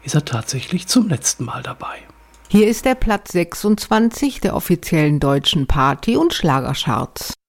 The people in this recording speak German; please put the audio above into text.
ist er tatsächlich zum letzten Mal dabei. Hier ist der Platz 26 der offiziellen deutschen Party- und Schlagercharts.